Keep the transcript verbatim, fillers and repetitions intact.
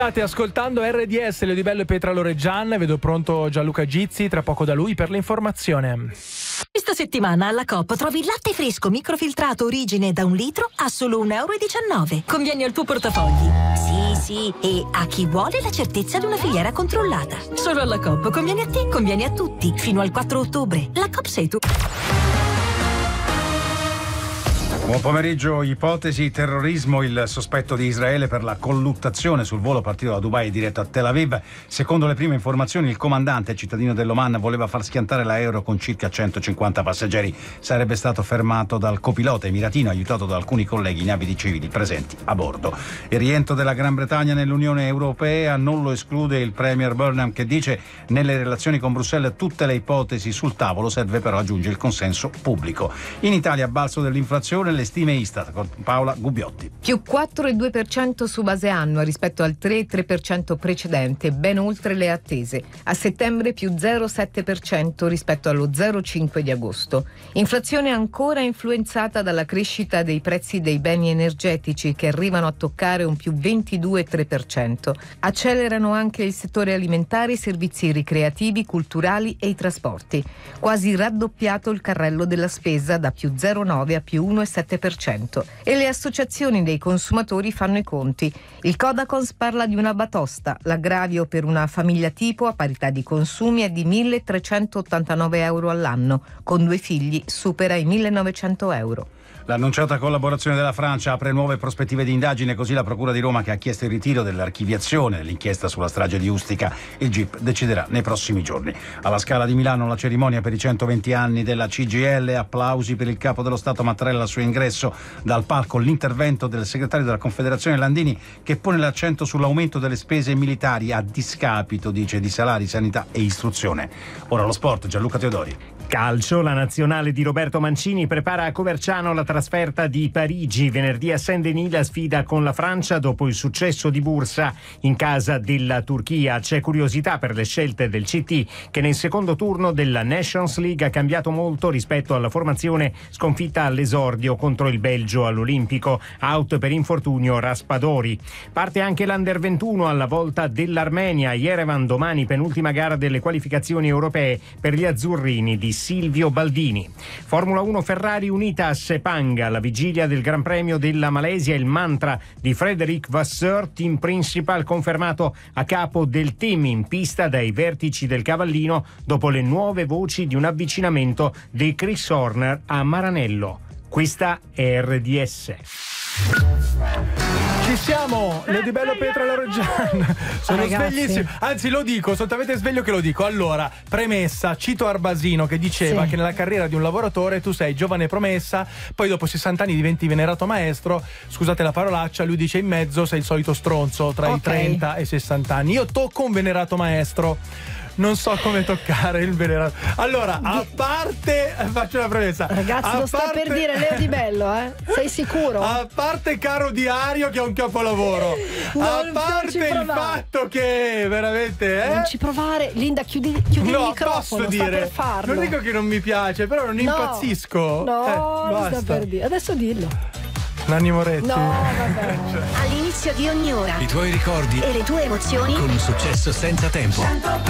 State ascoltando R D S, Leo Di Bello e Petra Loreggian. Vedo pronto Gianluca Gizzi, tra poco da lui per l'informazione. Questa settimana alla Coop trovi il latte fresco microfiltrato origine da un litro a solo un euro e diciannove. Conviene al tuo portafogli. Sì, sì, e a chi vuole la certezza di una filiera controllata. Solo alla Coop conviene a te, conviene a tutti. Fino al quattro ottobre. La Coop sei tu. Buon pomeriggio. Ipotesi terrorismo, il sospetto di Israele per la colluttazione sul volo partito da Dubai e diretto a Tel Aviv. Secondo le prime informazioni, il comandante, cittadino dell'Oman, voleva far schiantare l'aereo con circa centocinquanta passeggeri. Sarebbe stato fermato dal copilota emiratino, aiutato da alcuni colleghi in abiti civili presenti a bordo. Il rientro della Gran Bretagna nell'Unione Europea non lo esclude il premier Burnham, che dice: nelle relazioni con Bruxelles tutte le ipotesi sul tavolo, serve però aggiungere il consenso pubblico. In Italia, balzo dell'inflazione, le stime Istat con Paola Gubbiotti. Più quattro virgola due per cento su base annua rispetto al tre virgola tre per cento precedente, ben oltre le attese. A settembre più zero virgola sette per cento rispetto allo zero virgola cinque di agosto. Inflazione ancora influenzata dalla crescita dei prezzi dei beni energetici, che arrivano a toccare un più ventidue virgola tre per cento. Accelerano anche il settore alimentare, i servizi ricreativi, culturali e i trasporti. Quasi raddoppiato il carrello della spesa, da più zero virgola nove a più uno virgola sette per cento. E le associazioni dei consumatori fanno i conti. Il Codacons parla di una batosta. L'aggravio per una famiglia tipo a parità di consumi è di milletrecentottantanove euro all'anno. Con due figli supera i millenovecento euro. L'annunciata collaborazione della Francia apre nuove prospettive di indagine, così la Procura di Roma, che ha chiesto il ritiro dell'archiviazione dell'inchiesta sulla strage di Ustica. Il G I P deciderà nei prossimi giorni. Alla Scala di Milano la cerimonia per i centoventi anni della C G I L, applausi per il capo dello Stato Mattarella al suo ingresso. Dal palco l'intervento del segretario della Confederazione Landini, che pone l'accento sull'aumento delle spese militari a discapito, dice, di salari, sanità e istruzione. Ora lo sport, Gianluca Teodori. Calcio, la nazionale di Roberto Mancini prepara a Coverciano la trasferta di Parigi. Venerdì a Saint-Denis la sfida con la Francia dopo il successo di Bursa in casa della Turchia. C'è curiosità per le scelte del C T, che nel secondo turno della Nations League ha cambiato molto rispetto alla formazione sconfitta all'esordio contro il Belgio all'Olimpico. Out per infortunio Raspadori. Parte anche l'Under ventuno alla volta dell'Armenia. Yerevan domani, penultima gara delle qualificazioni europee per gli azzurrini di Silvio Baldini. Formula uno Ferrari unita a Sepang alla vigilia del Gran Premio della Malesia. Il mantra di Frédéric Vasseur, team principal confermato a capo del team in pista dai vertici del Cavallino dopo le nuove voci di un avvicinamento di Chris Horner a Maranello. Questa è R D S. Ci siamo, Leo Di Bello, Petra Loreggian. Sono Ragazzi. sveglissimo. Anzi, lo dico, sono talmente sveglio che lo dico. Allora, premessa, cito Arbasino che diceva Sì. che nella carriera di un lavoratore tu sei giovane promessa, poi dopo sessanta anni diventi venerato maestro. Scusate la parolaccia, lui dice in mezzo sei il solito stronzo tra Ok. i trenta e i sessanta anni. Io tocco un venerato maestro. Non so come toccare il venerato. Allora, a parte, faccio una premessa. Ragazzi, a lo sta parte- per dire Leo Di Bello, eh? Sei sicuro? A parte caro diario che è un capolavoro, Non- a non parte ci il provare. fatto che veramente eh? Non ci provare. Linda, chiudi, chiudi il no, microfono, posso sta dire, per farlo. non dico che non mi piace, però non No. impazzisco. No, eh, lo sta basta. per dire. Adesso dillo. Nanni Moretti. No, vabbè. All'inizio di ogni ora I tuoi ricordi e le tue emozioni con un successo senza tempo.